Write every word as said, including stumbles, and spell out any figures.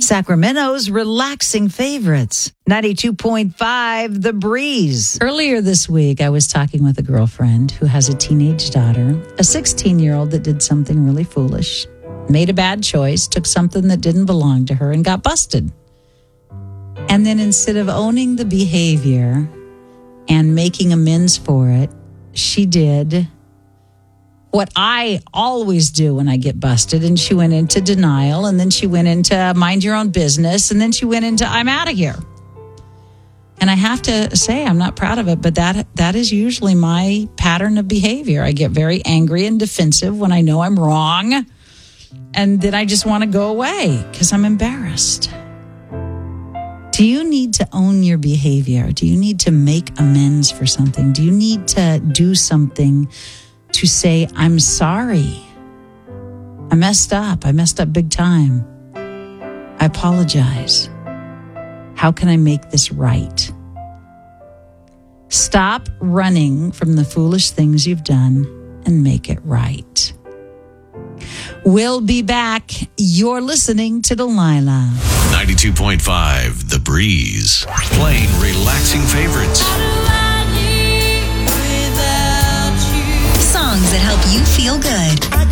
Sacramento's relaxing favorites. ninety-two point five The Breeze. Earlier this week, I was talking with a girlfriend who has a teenage daughter, a sixteen-year-old that did something really foolish, made a bad choice, took something that didn't belong to her, and got busted. And then instead of owning the behavior and making amends for it, she did what I always do when I get busted. And she went into denial, and then she went into mind your own business, and then she went into I'm out of here. And I have to say, I'm not proud of it, but that that is usually my pattern of behavior. I get very angry and defensive when I know I'm wrong, and then I just want to go away because I'm embarrassed. Do you need to own your behavior? Do you need to make amends for something? Do you need to do something to say, I'm sorry. I messed up. I messed up big time. I apologize. How can I make this right? Stop running from the foolish things you've done and make it right. We'll be back. You're listening to Delilah. ninety-two point five The Breeze. Playing relaxing favorites. Songs that help you feel good.